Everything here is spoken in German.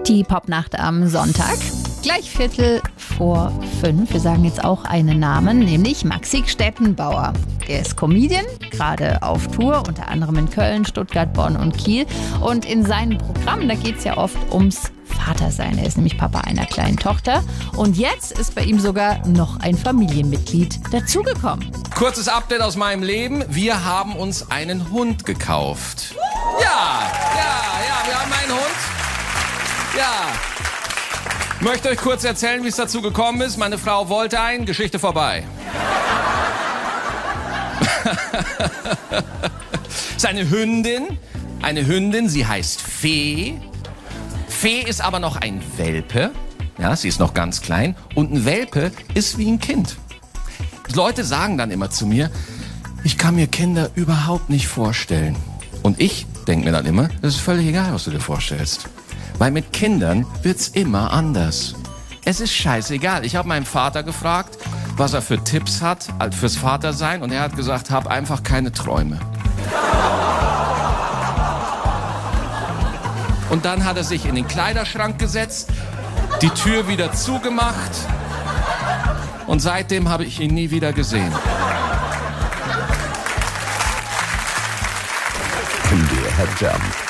Die Popnacht am Sonntag. Gleich 4:45. Wir sagen jetzt auch einen Namen, nämlich Maxi Stettenbauer. Er ist Comedian, gerade auf Tour, unter anderem in Köln, Stuttgart, Bonn und Kiel. Und in seinen Programmen, da geht es ja oft ums Vatersein. Er ist nämlich Papa einer kleinen Tochter. Und jetzt ist bei ihm sogar noch ein Familienmitglied dazugekommen. Kurzes Update aus meinem Leben. Wir haben uns einen Hund gekauft. Ja, wir haben einen Hund. Ja. Ich möchte euch kurz erzählen, wie es dazu gekommen ist. Meine Frau wollte einen, Geschichte vorbei. Das ist eine Hündin, sie heißt Fee. Fee ist aber noch ein Welpe, ja, sie ist noch ganz klein und ein Welpe ist wie ein Kind. Leute sagen dann immer zu mir, ich kann mir Kinder überhaupt nicht vorstellen. Und ich denke mir dann immer, das ist völlig egal, was du dir vorstellst. Weil mit Kindern wird's immer anders. Es ist scheißegal. Ich habe meinen Vater gefragt, was er für Tipps hat fürs Vatersein. Und er hat gesagt, hab einfach keine Träume. Und dann hat er sich in den Kleiderschrank gesetzt, die Tür wieder zugemacht. Und seitdem habe ich ihn nie wieder gesehen. MDR Jump.